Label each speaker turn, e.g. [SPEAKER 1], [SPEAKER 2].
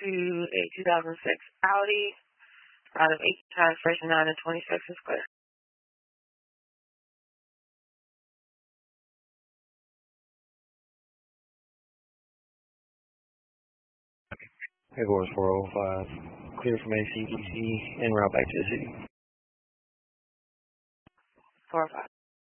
[SPEAKER 1] to a 2006 Audi out of 18 times fresh 9 and 26 is clear.
[SPEAKER 2] Headquarters 405, clear from ACDC, en route back to the city.
[SPEAKER 1] 405.